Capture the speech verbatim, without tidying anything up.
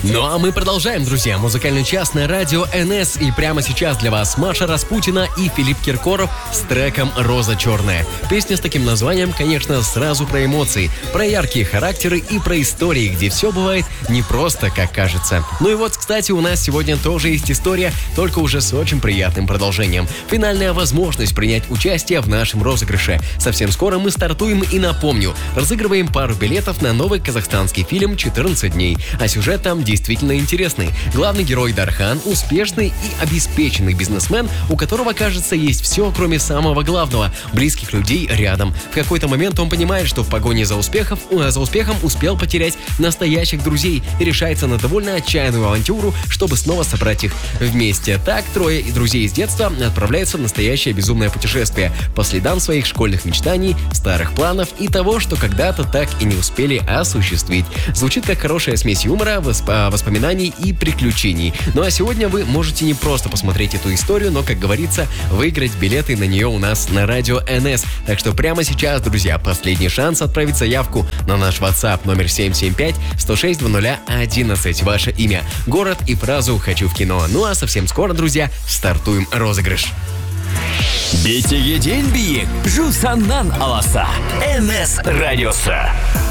Ну а мы продолжаем, друзья. Музыкальный час на радио эн эс. И прямо сейчас для вас Маша Распутина и Филипп Киркоров с треком «Роза черная». Песня с таким названием, конечно, сразу про эмоции, про яркие характеры и про истории, где все бывает не просто, как кажется. Ну и вот, кстати, у нас сегодня тоже есть история, только уже с очень приятным продолжением. Финальная возможность принять участие в нашем розыгрыше. Совсем скоро мы стартуем, и напомню, разыгрываем пару билетов на новый казахстанский фильм «четырнадцать дней». А сюжет там действительно интересный. Главный герой Дархан – успешный и обеспеченный бизнесмен, у которого, кажется, есть все, кроме самого главного – близких людей рядом. В какой-то момент он понимает, что в погоне за, успехов, за успехом успел потерять настоящих друзей и решается на довольно отчаянную авантюру, чтобы снова собрать их вместе. Так, трое друзей из детства отправляются в настоящее безумное путешествие по следам своих школьных мечтаний, старых планов и того, что когда-то так и не успели осуществить. Звучит как хорошая смесь юмора, восп- воспоминаний и приключений. Ну а сегодня вы можете не просто посмотреть эту историю, но, как говорится, выиграть билеты на нее у нас на радио эн эс. Так что прямо сейчас, друзья, последний шанс отправить заявку на наш WhatsApp номер семь семь пять сто шесть двадцать ноль одиннадцать. Ваше имя, город и фразу «Хочу в кино». Ну а совсем скоро, друзья, стартуем розыгрыш. Битиге ден биек, жусаннан аласа. эн эс радиосы.